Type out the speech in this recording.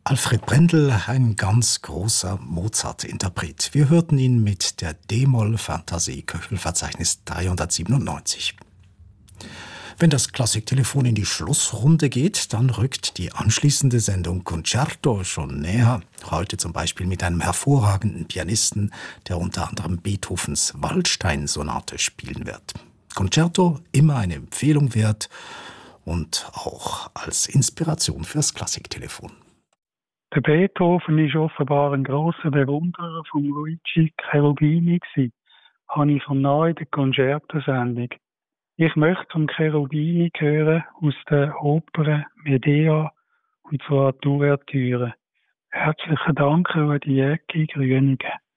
Alfred Brendel, ein ganz großer Mozart-Interpret. Wir hörten ihn mit der D-Moll-Fantasie Köchelverzeichnis 397. Wenn das Klassiktelefon in die Schlussrunde geht, dann rückt die anschließende Sendung Concerto schon näher. Heute zum Beispiel mit einem hervorragenden Pianisten, der unter anderem Beethovens Waldstein-Sonate spielen wird. Concerto immer eine Empfehlung wert und auch als Inspiration fürs Klassiktelefon. Der Beethoven ist offenbar ein grosser Bewunderer von Luigi Cherubini gewesen. Habe ich vom Nahen in der Concerto-Sendung. Ich möchte vom Cherubini hören aus der Oper Medea und zwar die Ouvertüre. Herzlichen Dank, Rudi Jäcki, Grünigen.